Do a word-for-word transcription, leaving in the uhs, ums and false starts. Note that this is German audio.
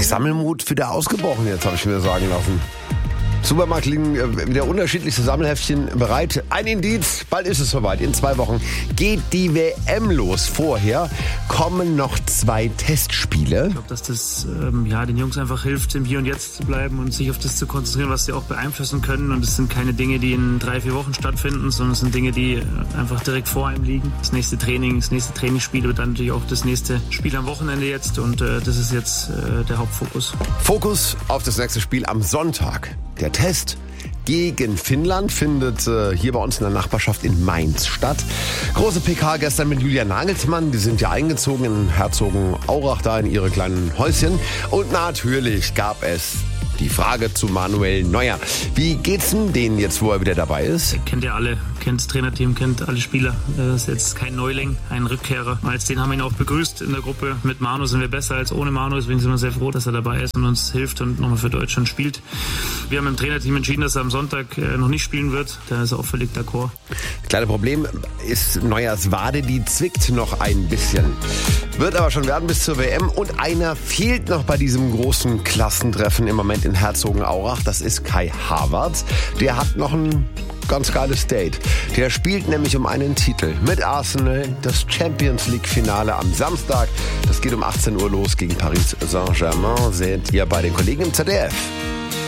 Sammelmut wieder ausgebrochen jetzt, habe ich mir sagen lassen. Supermarkt liegen wieder unterschiedlichste Sammelheftchen bereit. Ein Indiz, bald ist es soweit. In zwei Wochen geht die W M los. Vorher kommen noch zwei Testspiele. Ich glaube, dass das ähm, ja, den Jungs einfach hilft, im Hier und Jetzt zu bleiben und sich auf das zu konzentrieren, was sie auch beeinflussen können. Und es sind keine Dinge, die in drei, vier Wochen stattfinden, sondern es sind Dinge, die einfach direkt vor einem liegen. Das nächste Training, das nächste Trainingsspiel wird dann natürlich auch das nächste Spiel am Wochenende jetzt. Und äh, das ist jetzt äh, der Hauptfokus. Fokus auf das nächste Spiel am Sonntag. Der Test gegen Finnland findet äh, hier bei uns in der Nachbarschaft in Mainz statt. Große P K gestern mit Julia Nagelsmann. Die sind ja eingezogen in Herzogenaurach, da in ihre kleinen Häuschen. Und natürlich gab es die Frage zu Manuel Neuer. Wie geht's denn denen jetzt, wo er wieder dabei ist? Kennt ihr alle, kennt das Trainerteam, kennt alle Spieler. Das ist jetzt kein Neuling, ein Rückkehrer. Als den haben wir ihn auch begrüßt in der Gruppe. Mit Manu sind wir besser als ohne Manu, deswegen sind wir sehr froh, dass er dabei ist und uns hilft und nochmal für Deutschland spielt. Wir haben im Trainerteam entschieden, dass er am Sonntag noch nicht spielen wird. Da ist er auch völlig d'accord. Das kleine Problem ist Neuers Wade, die zwickt noch ein bisschen. Wird aber schon werden bis zur W M. Und einer fehlt noch bei diesem großen Klassentreffen im Moment in Herzogenaurach. Das ist Kai Havertz. Der hat noch ein ganz geiles Date. Der spielt nämlich um einen Titel mit Arsenal. Das Champions League Finale am Samstag. Das geht um achtzehn Uhr los gegen Paris Saint-Germain. Seht ihr bei den Kollegen im Z D F.